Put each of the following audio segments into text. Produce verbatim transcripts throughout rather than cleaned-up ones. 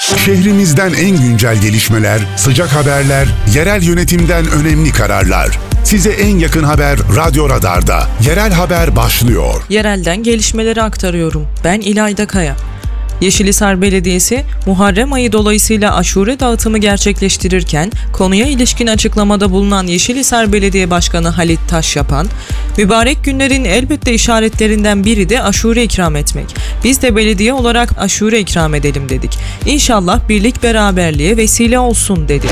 Şehrimizden en güncel gelişmeler, sıcak haberler, yerel yönetimden önemli kararlar. Size en yakın haber Radyo Radar'da. Yerel haber başlıyor. Yerelden gelişmeleri aktarıyorum. Ben İlayda Kaya. Yeşilhisar Belediyesi, Muharrem ayı dolayısıyla aşure dağıtımı gerçekleştirirken konuya ilişkin açıklamada bulunan Yeşilhisar Belediye Başkanı Halit Taşyapan, mübarek günlerin elbette işaretlerinden biri de aşure ikram etmek. Biz de belediye olarak aşure ikram edelim dedik. İnşallah birlik beraberliğe vesile olsun dedi.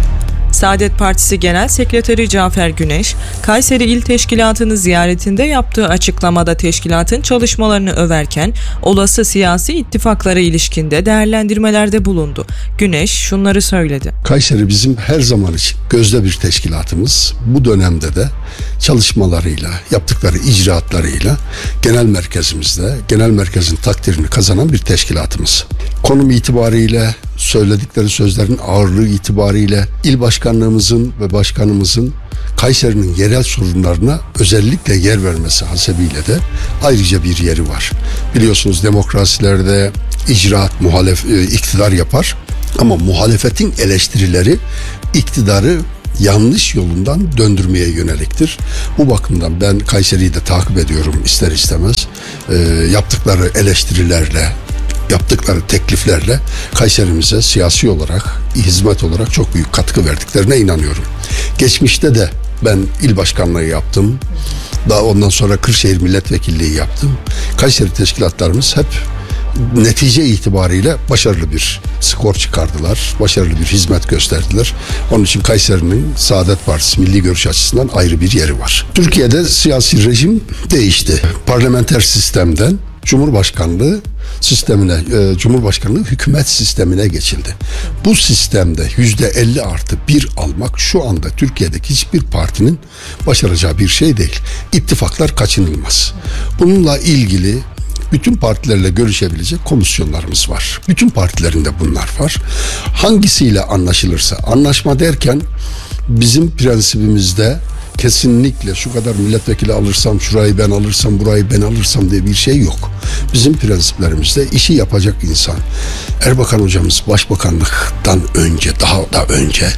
Saadet Partisi Genel Sekreteri Cafer Güneş, Kayseri İl Teşkilatı'nı ziyaretinde yaptığı açıklamada teşkilatın çalışmalarını överken olası siyasi ittifaklara ilişkinde değerlendirmelerde bulundu. Güneş şunları söyledi. Kayseri bizim her zaman için gözde bir teşkilatımız. Bu dönemde de çalışmalarıyla, yaptıkları icraatlarıyla genel merkezimizde, genel merkezin takdirini kazanan bir teşkilatımız. Konum itibariyle, söyledikleri sözlerin ağırlığı itibariyle il başkanlığımızın ve başkanımızın Kayseri'nin yerel sorunlarına özellikle yer vermesi hasebiyle de ayrıca bir yeri var. Biliyorsunuz demokrasilerde icraat muhalef, iktidar yapar ama muhalefetin eleştirileri iktidarı yanlış yolundan döndürmeye yöneliktir. Bu bakımdan ben Kayseri'yi de takip ediyorum ister istemez. E, yaptıkları eleştirilerle, yaptıkları tekliflerle Kayserimize siyasi olarak, hizmet olarak çok büyük katkı verdiklerine inanıyorum. Geçmişte de ben il başkanlığı yaptım. Daha ondan sonra Kırşehir milletvekilliği yaptım. Kayseri teşkilatlarımız hep netice itibariyle başarılı bir skor çıkardılar. Başarılı bir hizmet gösterdiler. Onun için Kayseri'nin Saadet Partisi milli görüş açısından ayrı bir yeri var. Türkiye'de siyasi rejim değişti. Parlamenter sistemden Cumhurbaşkanlığı sistemine, e, Cumhurbaşkanlığı hükümet sistemine geçildi. Bu sistemde yüzde elli artı bir almak şu anda Türkiye'deki hiçbir partinin başaracağı bir şey değil. İttifaklar kaçınılmaz. Bununla ilgili bütün partilerle görüşebilecek komisyonlarımız var. Bütün partilerin de bunlar var. Hangisiyle anlaşılırsa, anlaşma derken bizim prensibimizde kesinlikle şu kadar milletvekili alırsam, şurayı ben alırsam, burayı ben alırsam diye bir şey yok. Bizim prensiplerimizde işi yapacak insan. Erbakan hocamız başbakanlıktan önce, daha da önce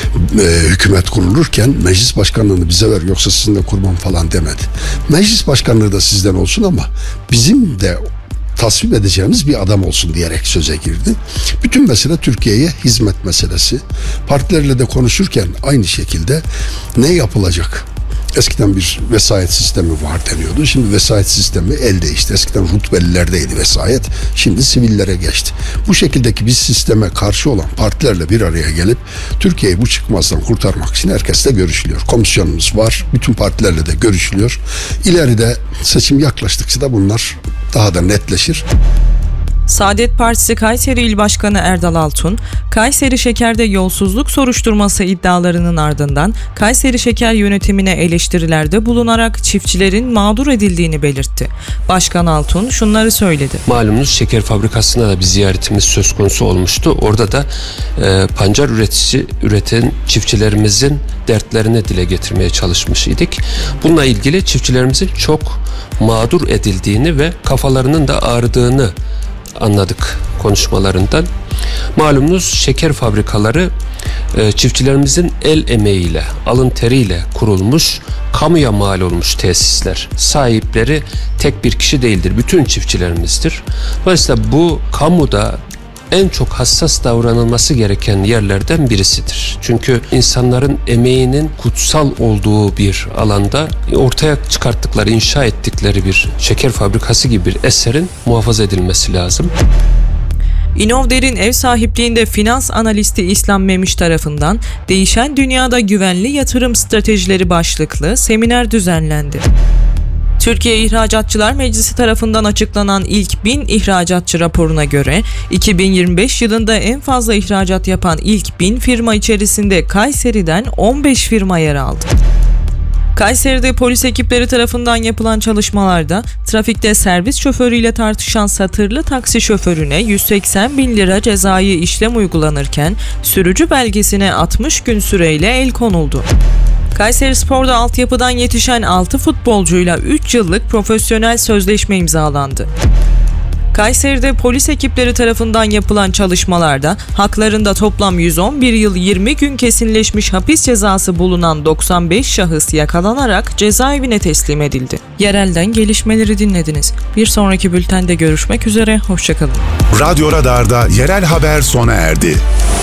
e, hükümet kurulurken meclis başkanlığını bize ver yoksa sizinle kurmam falan demedi. Meclis başkanlığı da sizden olsun ama bizim de tasvip edeceğimiz bir adam olsun diyerek söze girdi. Bütün mesele Türkiye'ye hizmet meselesi. Partilerle de konuşurken aynı şekilde ne yapılacak? Eskiden bir vesayet sistemi var deniyordu. Şimdi vesayet sistemi el değişti. Eskiden rutbelilerdeydi vesayet. Şimdi sivillere geçti. Bu şekildeki bir sisteme karşı olan partilerle bir araya gelip Türkiye'yi bu çıkmazdan kurtarmak için herkesle görüşülüyor. Komisyonumuz var. Bütün partilerle de görüşülüyor. İleride seçim yaklaştıkça da bunlar daha da netleşir. Saadet Partisi Kayseri İl Başkanı Erdal Altun, Kayseri Şeker'de yolsuzluk soruşturması iddialarının ardından Kayseri Şeker yönetimine eleştirilerde bulunarak çiftçilerin mağdur edildiğini belirtti. Başkan Altun şunları söyledi. Malumunuz şeker fabrikasına da bir ziyaretimiz söz konusu olmuştu. Orada da e, pancar üretici üreten çiftçilerimizin dertlerini dile getirmeye çalışmış idik. Bununla ilgili çiftçilerimizin çok mağdur edildiğini ve kafalarının da ağrıdığını anladık konuşmalarından. Malumunuz şeker fabrikaları e, çiftçilerimizin el emeğiyle, alın teriyle kurulmuş, kamuya mal olmuş tesisler. Sahipleri tek bir kişi değildir, bütün çiftçilerimizdir. Dolayısıyla bu kamuda en çok hassas davranılması gereken yerlerden birisidir. Çünkü insanların emeğinin kutsal olduğu bir alanda ortaya çıkarttıkları, inşa ettikleri bir şeker fabrikası gibi bir eserin muhafaza edilmesi lazım. İnovder'in ev sahipliğinde finans analisti İslam Memiş tarafından Değişen Dünyada Güvenli Yatırım Stratejileri başlıklı seminer düzenlendi. Türkiye İhracatçılar Meclisi tarafından açıklanan ilk bin ihracatçı raporuna göre iki bin yirmi beş yılında en fazla ihracat yapan ilk bin firma içerisinde Kayseri'den on beş firma yer aldı. Kayseri'de polis ekipleri tarafından yapılan çalışmalarda trafikte servis şoförüyle tartışan satırlı taksi şoförüne yüz seksen bin lira cezai işlem uygulanırken sürücü belgesine altmış gün süreyle el konuldu. Kayserispor'da altyapıdan yetişen altı futbolcuyla üç yıllık profesyonel sözleşme imzalandı. Kayseri'de polis ekipleri tarafından yapılan çalışmalarda haklarında toplam yüz on bir yıl yirmi gün kesinleşmiş hapis cezası bulunan doksan beş şahıs yakalanarak cezaevine teslim edildi. Yerelden gelişmeleri dinlediniz. Bir sonraki bültende görüşmek üzere, hoşçakalın. Radyo Radar'da yerel haber sona erdi.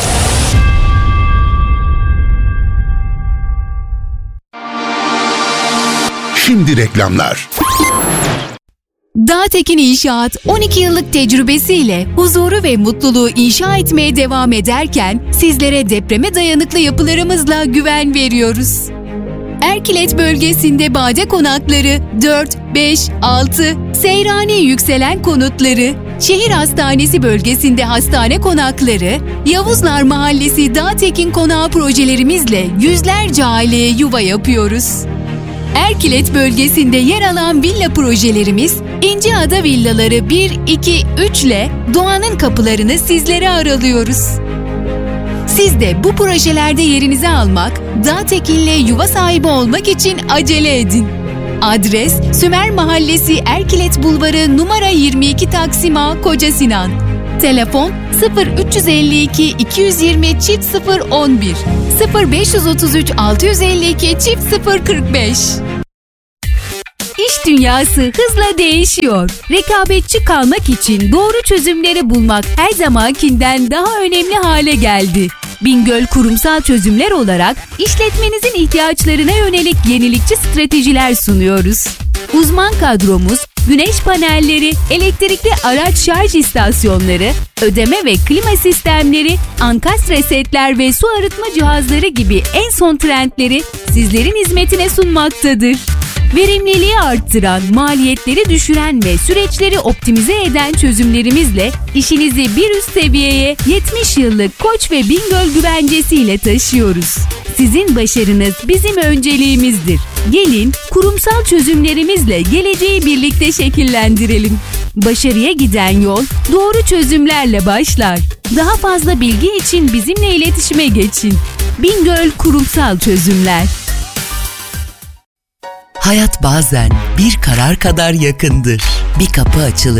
Şimdi reklamlar. Dağtekin İnşaat on iki yıllık tecrübesiyle huzuru ve mutluluğu inşa etmeye devam ederken sizlere depreme dayanıklı yapılarımızla güven veriyoruz. Erkilet bölgesinde bade konakları dört, beş, altı, Seyrani yükselen konutları, şehir hastanesi bölgesinde hastane konakları, Yavuzlar Mahallesi Dağtekin Konağı projelerimizle yüzlerce aileye yuva yapıyoruz. Erkilet bölgesinde yer alan villa projelerimiz İnciada Villaları bir, iki, üç ile doğanın kapılarını sizlere aralıyoruz. Siz de bu projelerde yerinizi almak, Dağtekin'le yuva sahibi olmak için acele edin. Adres Sümer Mahallesi Erkilet Bulvarı numara yirmi iki Taksim A, Koca Sinan. Telefon sıfır üç yüz elli iki iki yüz yirmi çift sıfır on bir, sıfır beş yüz otuz üç altı yüz elli iki çift sıfır kırk beş. İş dünyası hızla değişiyor. Rekabetçi kalmak için doğru çözümleri bulmak her zamankinden daha önemli hale geldi. Bingöl Kurumsal Çözümler olarak işletmenizin ihtiyaçlarına yönelik yenilikçi stratejiler sunuyoruz. Uzman kadromuz, güneş panelleri, elektrikli araç şarj istasyonları, ödeme ve klima sistemleri, ankastre setler ve su arıtma cihazları gibi en son trendleri sizlerin hizmetine sunmaktadır. Verimliliği arttıran, maliyetleri düşüren ve süreçleri optimize eden çözümlerimizle işinizi bir üst seviyeye yetmiş yıllık Koç ve Bingöl güvencesiyle taşıyoruz. Sizin başarınız bizim önceliğimizdir. Gelin kurumsal çözümlerimizle geleceği birlikte şekillendirelim. Başarıya giden yol doğru çözümlerle başlar. Daha fazla bilgi için bizimle iletişime geçin. Bingöl Kurumsal Çözümler. Hayat bazen bir karar kadar yakındır. Bir kapı açılır.